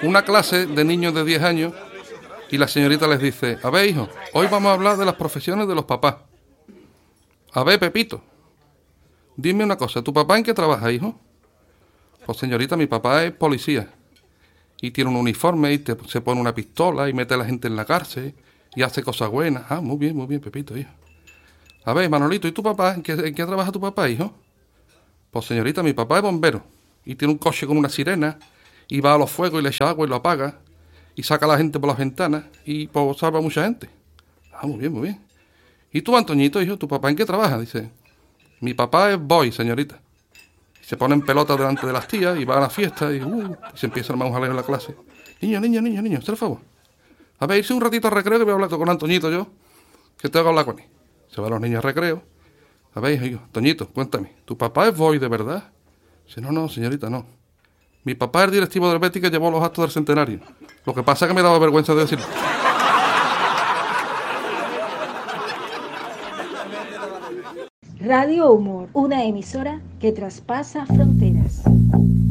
una clase de niños de 10 años y la señorita les dice: a ver, hijo, hoy vamos a hablar de las profesiones de los papás. A ver, Pepito, dime una cosa, ¿tu papá en qué trabaja, hijo? Pues señorita, mi papá es policía y tiene un uniforme y se pone una pistola y mete a la gente en la cárcel y hace cosas buenas. Ah, muy bien, Pepito, hijo. A ver, Manolito, ¿y tu papá? ¿En qué trabaja tu papá, hijo? Pues señorita, mi papá es bombero y tiene un coche con una sirena y va a los fuegos y le echa agua y lo apaga y saca a la gente por las ventanas y pues salva a mucha gente. Ah, muy bien. ¿Y tú, Antoñito, hijo, tu papá en qué trabaja? Dice: mi papá es boy, señorita. Y se pone en pelota delante de las tías y va a la fiesta y se empieza a armar un jaleo en la clase. Niño, hazte el favor. A ver, irse un ratito al recreo que voy a hablar con Antoñito yo, que tengo que hablar con él. Se van los niños al recreo. A ver, hijo, Toñito, cuéntame, ¿tu papá es boy de verdad? Dice: no, señorita, no. Mi papá es el directivo del Betis que llevó los actos del centenario. Lo que pasa es que me daba vergüenza de decirlo. Radio Humor, una emisora que traspasa fronteras.